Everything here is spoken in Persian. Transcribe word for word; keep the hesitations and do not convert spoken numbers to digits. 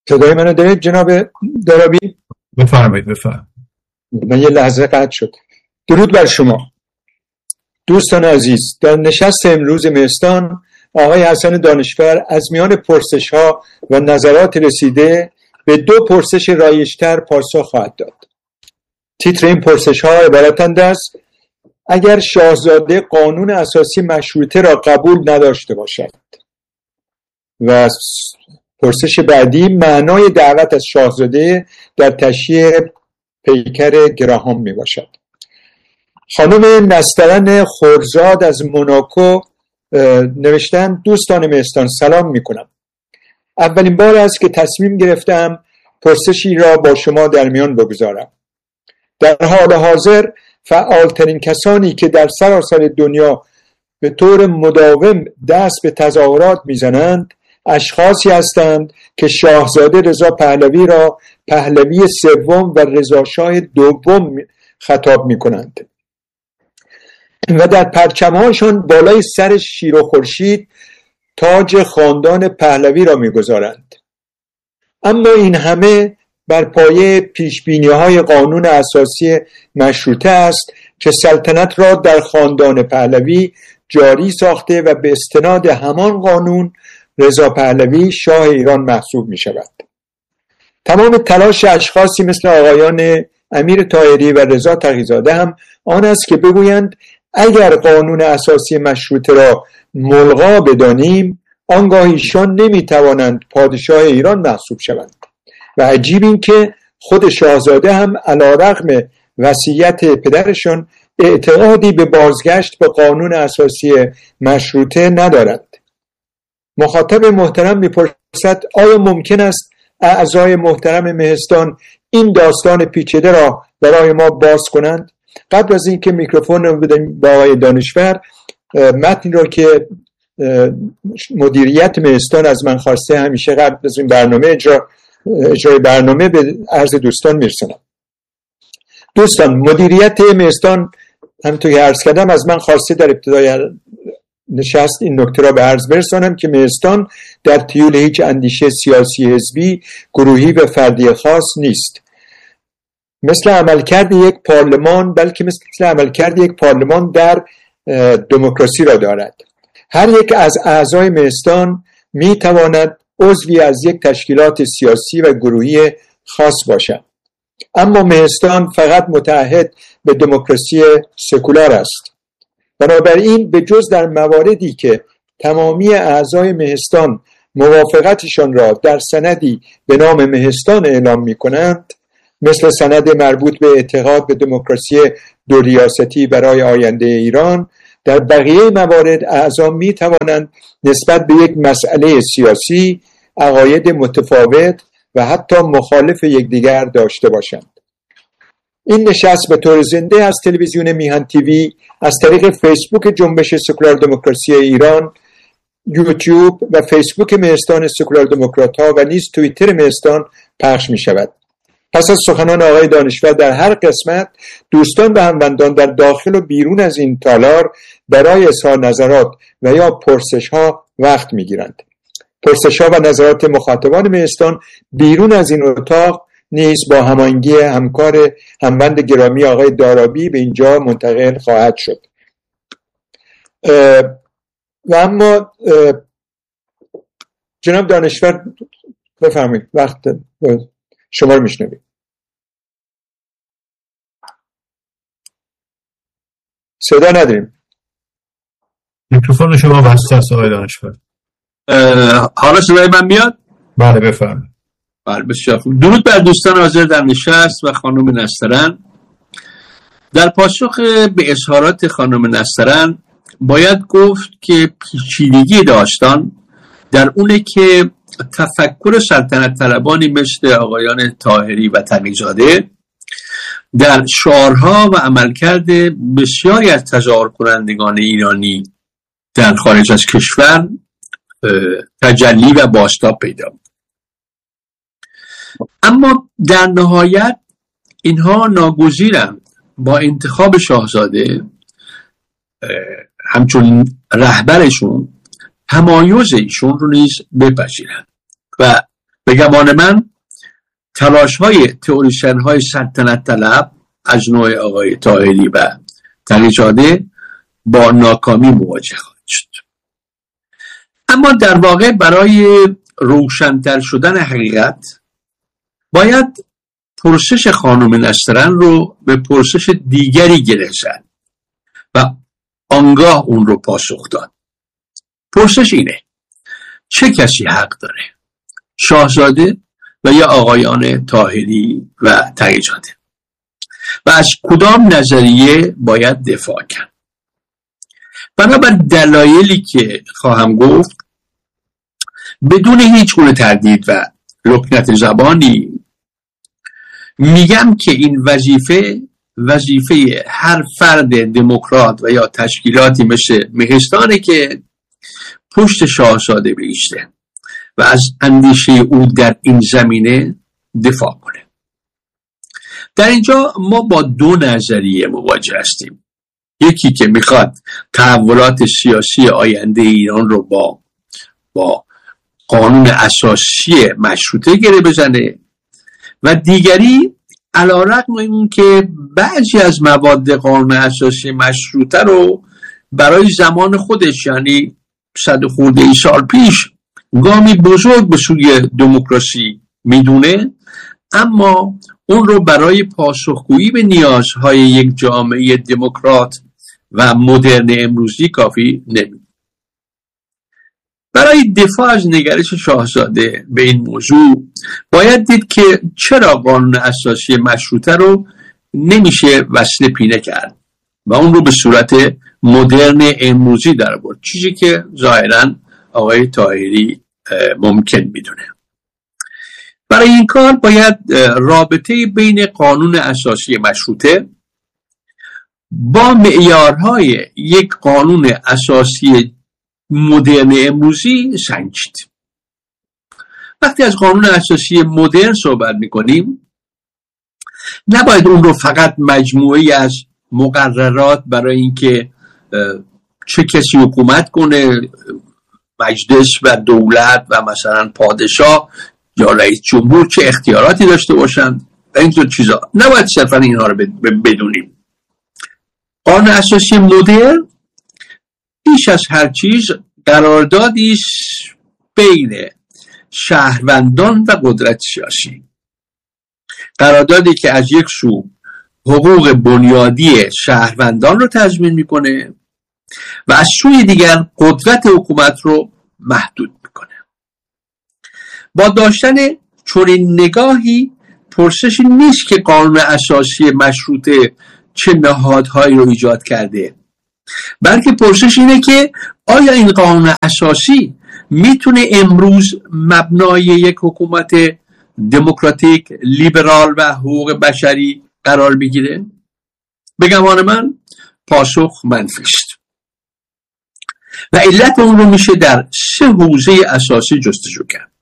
صدای منو دارید جناب دارابی؟ بفرمایید بفرمایید. من یه لحظه قطع شد. درود بر شما دوستان عزیز. در نشست امروز مهستان آقای حسن دانشور از میان پرسش ها و نظرات رسیده به دو پرسش رایج‌تر پاسخ خواهد داد. تیتر این پرسش ها عبارتند از: اگر شاهزاده قانون اساسی مشروطه را قبول نداشته باشد، و پرسش بعدی معنای دعوت از شاهزاده در تشییع پیکر گراهام می باشد. خانم نسترن خورزاد از موناکو نوشتن: دوستان مهستان سلام می کنم. اولین بار است که تصمیم گرفتم پرسشی را با شما در میان بگذارم. در حال حاضر فعالترین کسانی که در سراسر دنیا به طور مداوم دست به تظاهرات میزنند اشخاصی هستند که شاهزاده رضا پهلوی را پهلوی سوم و رضاشاه دوم خطاب میکنند و در پرچمهاشان بالای سر شیر و خورشید تاج خاندان پهلوی را میگذارند. اما این همه بر پایه پیشبینی‌های قانون اساسی مشروطه است که سلطنت را در خاندان پهلوی جاری ساخته و به استناد همان قانون رضا پهلوی شاه ایران محسوب می شود. تمام تلاش اشخاصی مثل آقایان امیر طاهری و رضا تقی‌زاده هم آن است که بگویند اگر قانون اساسی مشروطه را ملغا بدانیم آنگاه ایشان نمی توانند پادشاه ایران محسوب شوند. و عجیب این که خود شاهزاده هم علیرغم وصیت پدرشان اعتقادی به بازگشت به قانون اساسی مشروطه ندارند. مخاطب محترم میپرسد آیا ممکن است اعضای محترم مهستان این داستان پیچیده را برای ما باز کنند؟ قبل از اینکه میکروفون رو بدم با آقای دانشور، متنی را که مدیریت مهستان از من خواسته همیشه قبل از این برنامه اجرا اجرای برنامه به عرض دوستان میرسونم. دوستان، مدیریت مهستان همونطور که عرض کردم از من خواسته در ابتدای نشست این نکته را به عرض برسانم که مهستان در تیول هیچ اندیشه سیاسی حزبی، گروهی و فردی خاص نیست. مثل عملکرد یک پارلمان، بلکه مثل عملکرد یک پارلمان در دموکراسی را دارد. هر یک از اعضای مهستان می تواند عضوی از یک تشکیلات سیاسی و گروهی خاص باشد. اما مهستان فقط متعهد به دموکراسی سکولار است. بنابراین به جز در مواردی که تمامی اعضای مهستان موافقتشان را در سندی به نام مهستان اعلام می کنند، مثل سند مربوط به اعتقاد به دموکراسی دو ریاستی برای آینده ایران، در بقیه موارد اعضا می توانند نسبت به یک مسئله سیاسی عقاید متفاوت و حتی مخالف یکدیگر داشته باشند. این نشست به طور زنده از تلویزیون میهن تیوی، از طریق فیسبوک جنبش سکولار دموکراسی ایران، یوتیوب و فیسبوک مهستان سکولار دموکرات ها و نیز توییتر مهستان پخش می شود. پس از سخنان آقای دانشور در هر قسمت دوستان و هموندان در داخل و بیرون از این تالار برای اظهار نظرات و یا پرسش ها وقت می گیرند. پرسش ها و نظرات مخاطبان مهستان بیرون از این اتاق نیز با هماهنگی همکار هموند گرامی آقای دارابی به اینجا منتقل خواهد شد. و اما جناب دانشور بفرمایید، وقت شما رو میشنوید. صدا نداریم. میکروفون شما بسته است آقای دانشور. حالا صدای من میاد؟ بله بفرمایید. بله بسیار خوب. درود بر دوستان حاضر در نشست و خانم نسترن. در پاسخ به اظهارات خانم نسترن باید گفت که پیچیدگی داستان در اونه که تفکر سلطنت طلبانی مثل آقایان طاهری و تقی‌زاده در شعارها و عملکرد بسیاری از تظاهر کنندگان ایرانی در خارج از کشور تجلی و بازتاب پیدا بود. اما در نهایت اینها ناگزیرند با انتخاب شاهزاده همچون رهبرشون تمایز ایشون رو نیز بپذیرند و به گمان من تلاش های تئوریسین های سلطنت طلب از نوع آقای طاهری و تقی‌زاده با ناکامی مواجه خواهد شد. اما در واقع برای روشن‌تر شدن حقیقت باید پرسش خانم نسترن رو به پرسش دیگری گره زد و آنگاه اون رو پاسخ داد. پرسش اینه: چه کسی حق داره؟ شاهزاده و یا آقایان طاهری و تقی‌زاده؟ و از کدام نظریه باید دفاع کرد؟ بنابر دلایلی که خواهم گفت بدون هیچ گونه تردید و لکنت زبانی میگم که این وظیفه وظیفه هر فرد دموکرات و یا تشکیلاتی مثل مهستانه که پشت شاهزاده بایسته و از اندیشه او در این زمینه دفاع کنه. در اینجا ما با دو نظریه مواجه هستیم. یکی که میخواد تحولات سیاسی آینده ایران رو با با قانون اساسی مشروطه گره بزنه و دیگری علیرغم این که بعضی از مواد قانون اساسی مشروطه رو برای زمان خودش، یعنی صد خورده ای سال پیش، گامی بزرگ به سوی دموکراسی میدونه، اما اون رو برای پاسخگویی به نیازهای یک جامعه دموکرات و مدرن امروزی کافی نمیدونه. برای دفاع از نگرش شاهزاده به این موضوع باید دید که چرا قانون اساسی مشروطه رو نمیشه وصل پینه کرد و اون رو به صورت مدرن امروزی در آورد، چیزی که ظاهراً آقای طاهری ممکن میدونه. برای این کار باید رابطه بین قانون اساسی مشروطه با معیارهای یک قانون اساسی مدرن امروزی سنجید. وقتی از قانون اساسی مدرن صحبت میکنیم نباید اون رو فقط مجموعی از مقررات برای اینکه چه کسی حکومت کنه، مجلس و دولت و مثلا پادشاه یا رئیس جمهور چه اختیاراتی داشته باشند و اینطور چیزا، نباید صرفا اینها رو بدونیم. قانون اساسی مدرن بیش از هر چیز قراردادی بین شهروندان و قدرت سیاسی، قراردادی که از یک سو حقوق بنیادی شهروندان رو تضمین میکنه و از سوی دیگر قدرت حکومت رو محدود میکنه. با داشتن چنین نگاهی پرسش نیست که قانون اساسی مشروطه چه نهادهایی رو ایجاد کرده، بلکه پرسش اینه که آیا این قانون اساسی میتونه امروز مبنای یک حکومت دموکراتیک، لیبرال و حقوق بشری قرار بگیره؟ به گمان من پاسخ منفی است و علت اون رو میشه در سه حوزه اساسی جستجو کرد.